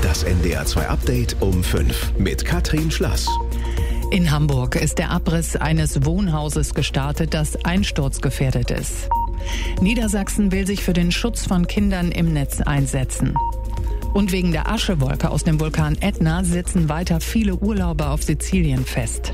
Das NDR2 Update um 5 mit Katrin Schlass. In Hamburg ist der Abriss eines Wohnhauses gestartet, das einsturzgefährdet ist. Niedersachsen will sich für den Schutz von Kindern im Netz einsetzen. Und wegen der Aschewolke aus dem Vulkan Ätna sitzen weiter viele Urlauber auf Sizilien fest.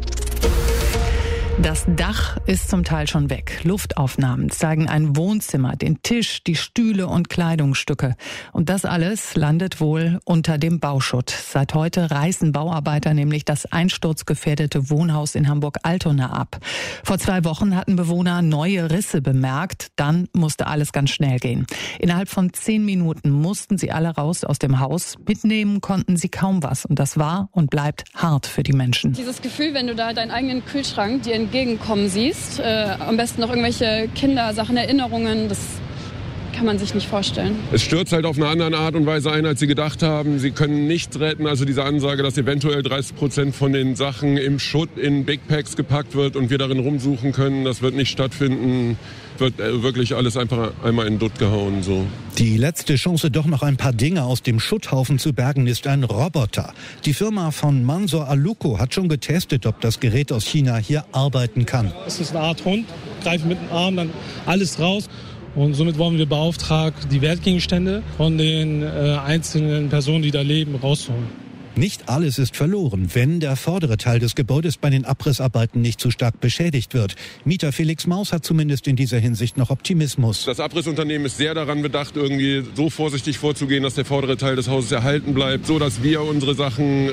Das Dach ist zum Teil schon weg. Luftaufnahmen zeigen ein Wohnzimmer, den Tisch, die Stühle und Kleidungsstücke. Und das alles landet wohl unter dem Bauschutt. Seit heute reißen Bauarbeiter nämlich das einsturzgefährdete Wohnhaus in Hamburg-Altona ab. Vor 2 Wochen hatten Bewohner neue Risse bemerkt. Dann musste alles ganz schnell gehen. Innerhalb von 10 Minuten mussten sie alle raus aus dem Haus. Mitnehmen konnten sie kaum was. Und das war und bleibt hart für die Menschen. Dieses Gefühl, wenn du da deinen eigenen Kühlschrank dir entgegenkommen siehst, am besten noch irgendwelche Kindersachen, Erinnerungen, das kann man sich nicht vorstellen. Es stürzt halt auf eine andere Art und Weise ein, als sie gedacht haben. Sie können nichts retten. Also diese Ansage, dass eventuell 30% von den Sachen im Schutt in Big Packs gepackt wird und wir darin rumsuchen können, das wird nicht stattfinden. Wird wirklich alles einfach einmal in Dutt gehauen. So. Die letzte Chance, doch noch ein paar Dinge aus dem Schutthaufen zu bergen, ist ein Roboter. Die Firma von Mansour Aluko hat schon getestet, ob das Gerät aus China hier arbeiten kann. Es ist eine Art Hund, greifen mit dem Arm dann alles raus. Und somit wollen wir beauftragen, die Wertgegenstände von den einzelnen Personen, die da leben, rauszuholen. Nicht alles ist verloren, wenn der vordere Teil des Gebäudes bei den Abrissarbeiten nicht zu stark beschädigt wird. Mieter Felix Maus hat zumindest in dieser Hinsicht noch Optimismus. Das Abrissunternehmen ist sehr daran bedacht, irgendwie so vorsichtig vorzugehen, dass der vordere Teil des Hauses erhalten bleibt, so dass wir unsere Sachen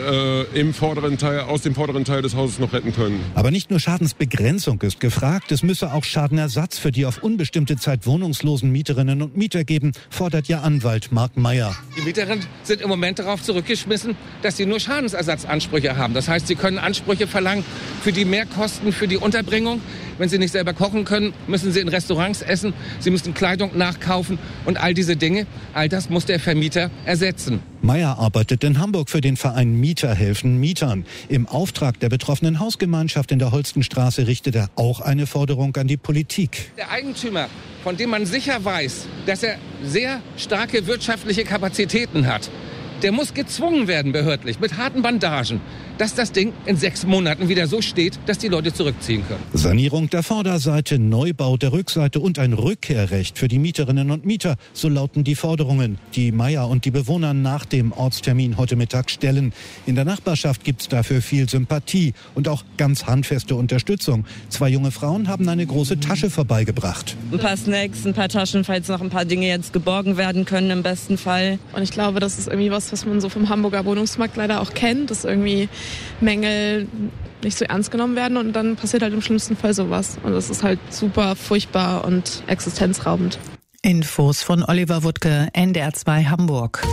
aus dem vorderen Teil des Hauses noch retten können. Aber nicht nur Schadensbegrenzung ist gefragt, es müsse auch Schadenersatz für die auf unbestimmte Zeit wohnungslosen Mieterinnen und Mieter geben, fordert ihr Anwalt Marc Meyer. Die Mieterinnen sind im Moment darauf zurückgeschmissen, dass sie nur Schadensersatzansprüche haben. Das heißt, sie können Ansprüche verlangen für die Mehrkosten, für die Unterbringung. Wenn sie nicht selber kochen können, müssen sie in Restaurants essen, sie müssen Kleidung nachkaufen und all diese Dinge, all das muss der Vermieter ersetzen. Meyer arbeitet in Hamburg für den Verein Mieter helfen Mietern. Im Auftrag der betroffenen Hausgemeinschaft in der Holstenstraße richtet er auch eine Forderung an die Politik. Der Eigentümer, von dem man sicher weiß, dass er sehr starke wirtschaftliche Kapazitäten hat, der muss gezwungen werden behördlich mit harten Bandagen, dass das Ding in 6 Monaten wieder so steht, dass die Leute zurückziehen können. Sanierung der Vorderseite, Neubau der Rückseite und ein Rückkehrrecht für die Mieterinnen und Mieter, so lauten die Forderungen, die Meyer und die Bewohner nach dem Ortstermin heute Mittag stellen. In der Nachbarschaft gibt's dafür viel Sympathie und auch ganz handfeste Unterstützung. 2 junge Frauen haben eine große Tasche vorbeigebracht. Ein paar Snacks, ein paar Taschen, falls noch ein paar Dinge jetzt geborgen werden können im besten Fall. Und ich glaube, das ist irgendwie was man so vom Hamburger Wohnungsmarkt leider auch kennt, dass irgendwie Mängel nicht so ernst genommen werden und dann passiert halt im schlimmsten Fall sowas. Und das ist halt super furchtbar und existenzraubend. Infos von Oliver Wuttke, NDR2 Hamburg.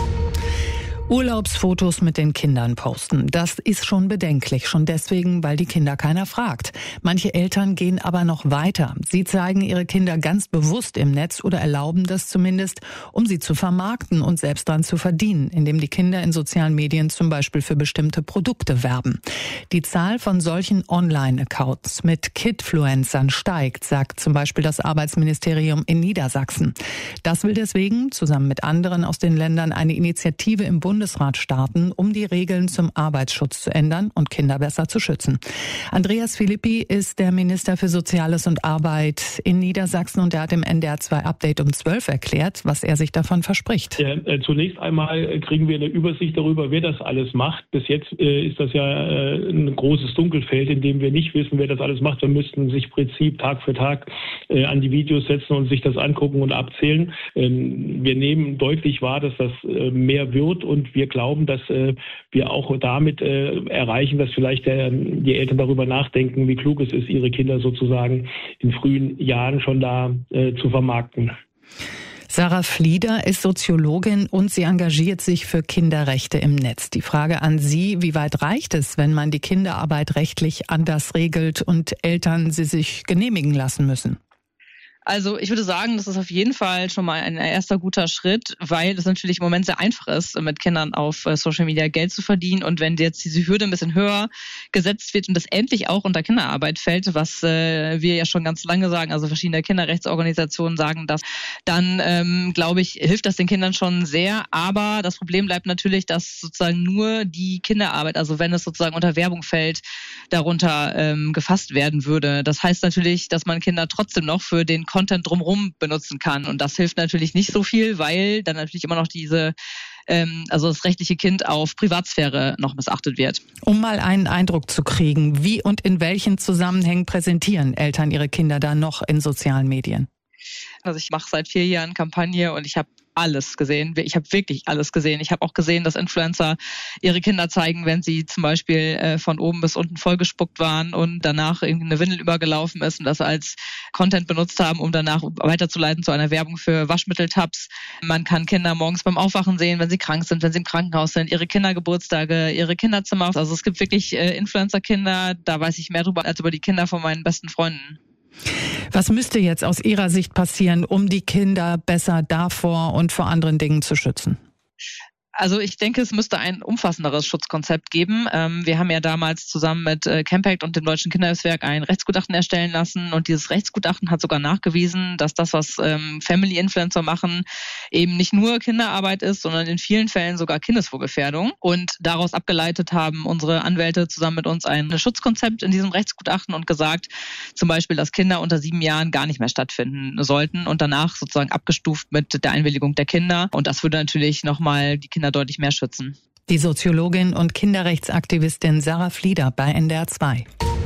Urlaubsfotos mit den Kindern posten. Das ist schon bedenklich, schon deswegen, weil die Kinder keiner fragt. Manche Eltern gehen aber noch weiter. Sie zeigen ihre Kinder ganz bewusst im Netz oder erlauben das zumindest, um sie zu vermarkten und selbst dran zu verdienen, indem die Kinder in sozialen Medien zum Beispiel für bestimmte Produkte werben. Die Zahl von solchen Online-Accounts mit Kidfluencern steigt, sagt zum Beispiel das Arbeitsministerium in Niedersachsen. Das will deswegen zusammen mit anderen aus den Ländern eine Initiative im Bundesrat starten, um die Regeln zum Arbeitsschutz zu ändern und Kinder besser zu schützen. Andreas Philippi ist der Minister für Soziales und Arbeit in Niedersachsen und er hat im NDR2 Update um 12 erklärt, was er sich davon verspricht. Ja, zunächst einmal kriegen wir eine Übersicht darüber, wer das alles macht. Bis jetzt ist das ja ein großes Dunkelfeld, in dem wir nicht wissen, wer das alles macht. Wir müssten sich im Prinzip Tag für Tag an die Videos setzen und sich das angucken und abzählen. Wir nehmen deutlich wahr, dass das mehr wird und wir glauben, dass wir auch damit erreichen, dass vielleicht die Eltern darüber nachdenken, wie klug es ist, ihre Kinder sozusagen in frühen Jahren schon da zu vermarkten. Sarah Flieder ist Soziologin und sie engagiert sich für Kinderrechte im Netz. Die Frage an Sie, wie weit reicht es, wenn man die Kinderarbeit rechtlich anders regelt und Eltern sie sich genehmigen lassen müssen? Also ich würde sagen, das ist auf jeden Fall schon mal ein erster guter Schritt, weil es natürlich im Moment sehr einfach ist, mit Kindern auf Social Media Geld zu verdienen. Und wenn jetzt diese Hürde ein bisschen höher gesetzt wird und das endlich auch unter Kinderarbeit fällt, was wir ja schon ganz lange sagen, also verschiedene Kinderrechtsorganisationen sagen das, dann glaube ich, hilft das den Kindern schon sehr. Aber das Problem bleibt natürlich, dass sozusagen nur die Kinderarbeit, also wenn es sozusagen unter Werbung fällt, darunter gefasst werden würde. Das heißt natürlich, dass man Kinder trotzdem noch für den Content drumherum benutzen kann. Und das hilft natürlich nicht so viel, weil dann natürlich immer noch also das rechtliche Kind auf Privatsphäre noch missachtet wird. Um mal einen Eindruck zu kriegen, wie und in welchen Zusammenhängen präsentieren Eltern ihre Kinder da noch in sozialen Medien? Also ich mache seit 4 Jahren Kampagne und ich habe alles gesehen. Ich habe wirklich alles gesehen. Ich habe auch gesehen, dass Influencer ihre Kinder zeigen, wenn sie zum Beispiel von oben bis unten vollgespuckt waren und danach irgendwie eine Windel übergelaufen ist und das als Content benutzt haben, um danach weiterzuleiten zu einer Werbung für Waschmitteltabs. Man kann Kinder morgens beim Aufwachen sehen, wenn sie krank sind, wenn sie im Krankenhaus sind, ihre Kindergeburtstage, ihre Kinderzimmer. Also es gibt wirklich Influencer-Kinder, da weiß ich mehr drüber als über die Kinder von meinen besten Freunden. Was müsste jetzt aus Ihrer Sicht passieren, um die Kinder besser davor und vor anderen Dingen zu schützen? Also ich denke, es müsste ein umfassenderes Schutzkonzept geben. Wir haben ja damals zusammen mit Campact und dem Deutschen Kinderhilfswerk ein Rechtsgutachten erstellen lassen und dieses Rechtsgutachten hat sogar nachgewiesen, dass das, was Family Influencer machen, eben nicht nur Kinderarbeit ist, sondern in vielen Fällen sogar Kindeswohlgefährdung. Und daraus abgeleitet haben unsere Anwälte zusammen mit uns ein Schutzkonzept in diesem Rechtsgutachten und gesagt, zum Beispiel, dass Kinder unter 7 Jahren gar nicht mehr stattfinden sollten und danach sozusagen abgestuft mit der Einwilligung der Kinder. Und das würde natürlich nochmal die Kinder deutlich mehr schützen. Die Soziologin und Kinderrechtsaktivistin Sarah Flieder bei NDR 2.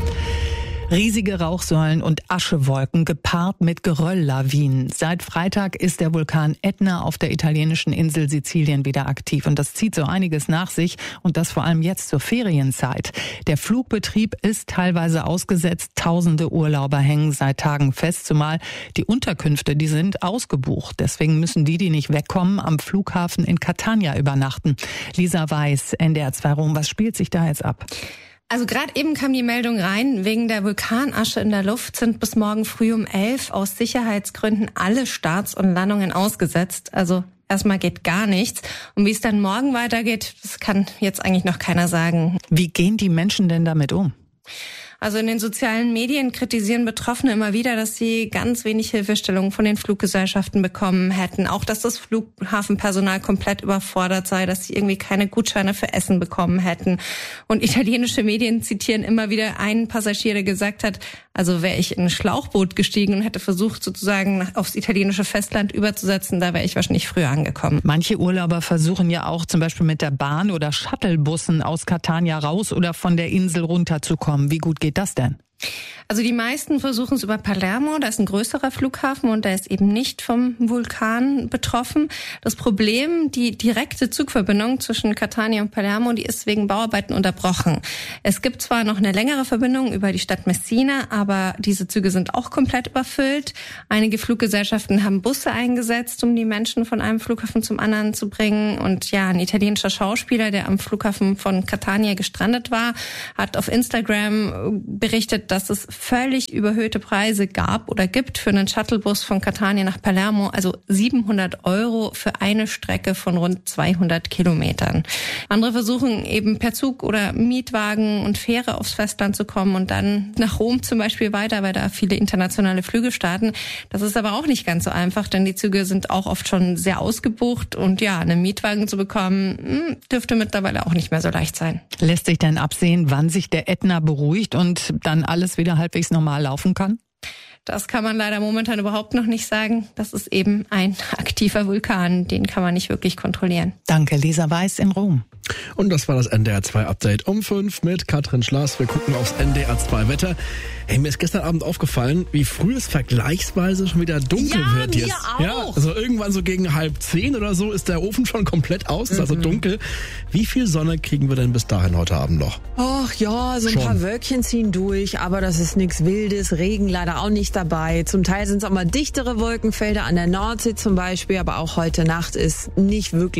Riesige Rauchsäulen und Aschewolken gepaart mit Gerölllawinen. Seit Freitag ist der Vulkan Ätna auf der italienischen Insel Sizilien wieder aktiv. Und das zieht so einiges nach sich und das vor allem jetzt zur Ferienzeit. Der Flugbetrieb ist teilweise ausgesetzt. Tausende Urlauber hängen seit Tagen fest, zumal die Unterkünfte, die sind ausgebucht. Deswegen müssen die nicht wegkommen, am Flughafen in Catania übernachten. Lisa Weiß, NDR 2 Rom, was spielt sich da jetzt ab? Also gerade eben kam die Meldung rein, wegen der Vulkanasche in der Luft sind bis morgen früh um 11 aus Sicherheitsgründen alle Starts und Landungen ausgesetzt. Also erstmal geht gar nichts. Und wie es dann morgen weitergeht, das kann jetzt eigentlich noch keiner sagen. Wie gehen die Menschen denn damit um? Also in den sozialen Medien kritisieren Betroffene immer wieder, dass sie ganz wenig Hilfestellung von den Fluggesellschaften bekommen hätten. Auch, dass das Flughafenpersonal komplett überfordert sei, dass sie irgendwie keine Gutscheine für Essen bekommen hätten. Und italienische Medien zitieren immer wieder einen Passagier, der gesagt hat, also wäre ich in ein Schlauchboot gestiegen und hätte versucht, sozusagen aufs italienische Festland überzusetzen, da wäre ich wahrscheinlich früher angekommen. Manche Urlauber versuchen ja auch zum Beispiel mit der Bahn oder Shuttlebussen aus Catania raus oder von der Insel runterzukommen. Wie gut geht das denn? Also die meisten versuchen es über Palermo, da ist ein größerer Flughafen und der ist eben nicht vom Vulkan betroffen. Das Problem, die direkte Zugverbindung zwischen Catania und Palermo, die ist wegen Bauarbeiten unterbrochen. Es gibt zwar noch eine längere Verbindung über die Stadt Messina, aber diese Züge sind auch komplett überfüllt. Einige Fluggesellschaften haben Busse eingesetzt, um die Menschen von einem Flughafen zum anderen zu bringen. Und ja, ein italienischer Schauspieler, der am Flughafen von Catania gestrandet war, hat auf Instagram berichtet, dass es völlig überhöhte Preise gab oder gibt für einen Shuttlebus von Catania nach Palermo, also 700 € für eine Strecke von rund 200 Kilometern. Andere versuchen eben per Zug oder Mietwagen und Fähre aufs Festland zu kommen und dann nach Rom zum Beispiel weiter, weil da viele internationale Flüge starten. Das ist aber auch nicht ganz so einfach, denn die Züge sind auch oft schon sehr ausgebucht und ja, einen Mietwagen zu bekommen, dürfte mittlerweile auch nicht mehr so leicht sein. Lässt sich denn absehen, wann sich der Ätna beruhigt und dann alles wieder halbwegs normal laufen kann? Das kann man leider momentan überhaupt noch nicht sagen. Das ist eben ein aktiver Vulkan, den kann man nicht wirklich kontrollieren. Danke, Lisa Weiß in Rom. Und das war das NDR 2 Update um 5 mit Katrin Schlaß. Wir gucken aufs NDR 2 Wetter. Hey, mir ist gestern Abend aufgefallen, wie früh es vergleichsweise schon wieder dunkel wird jetzt. Auch. Ja, also irgendwann so gegen 9:30 oder so ist der Ofen schon komplett aus, ist also dunkel. Wie viel Sonne kriegen wir denn bis dahin heute Abend noch? Ach ja, so ein paar Wölkchen ziehen durch, aber das ist nichts Wildes. Regen leider auch nicht dabei. Zum Teil sind es auch mal dichtere Wolkenfelder an der Nordsee zum Beispiel, aber auch heute Nacht ist nicht wirklich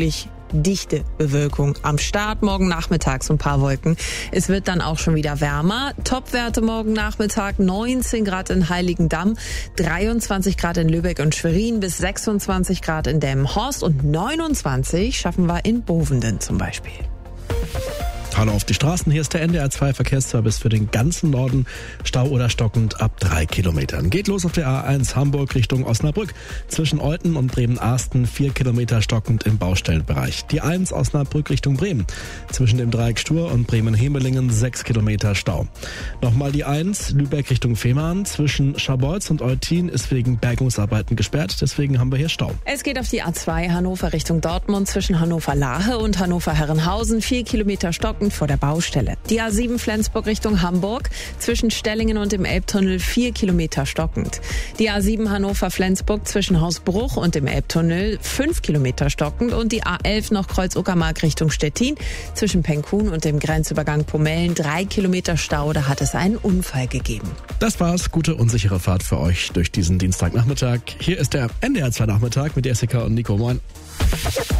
dichte Bewölkung am Start. Morgen Nachmittag so ein paar Wolken. Es wird dann auch schon wieder wärmer. Topwerte morgen Nachmittag 19 Grad in Heiligendamm, 23 Grad in Lübeck und Schwerin, bis 26 Grad in Delmenhorst und 29 schaffen wir in Bovenden zum Beispiel. Hallo auf die Straßen, hier ist der NDR 2 Verkehrsservice für den ganzen Norden. Stau oder stockend ab 3 Kilometern. Geht los auf der A1 Hamburg Richtung Osnabrück. Zwischen Olten und Bremen-Arsten 4 Kilometer stockend im Baustellenbereich. Die 1 Osnabrück Richtung Bremen. Zwischen dem Dreieck Stur und Bremen-Hemelingen 6 Kilometer Stau. Nochmal die 1 Lübeck Richtung Fehmarn. Zwischen Scharbeutz und Eutin ist wegen Bergungsarbeiten gesperrt. Deswegen haben wir hier Stau. Es geht auf die A2 Hannover Richtung Dortmund. Zwischen Hannover-Lahe und Hannover-Herrenhausen 4 Kilometer stockend vor der Baustelle. Die A7 Flensburg Richtung Hamburg, zwischen Stellingen und dem Elbtunnel 4 Kilometer stockend. Die A7 Hannover-Flensburg zwischen Hausbruch und dem Elbtunnel 5 Kilometer stockend und die A11 noch Kreuz-Uckermark Richtung Stettin, zwischen Penkhuhn und dem Grenzübergang Pomellen 3 Kilometer Stau, da hat es einen Unfall gegeben. Das war's, gute und sichere Fahrt für euch durch diesen Dienstagnachmittag. Hier ist der NDR 2 Nachmittag mit Jessica und Nico. Moin.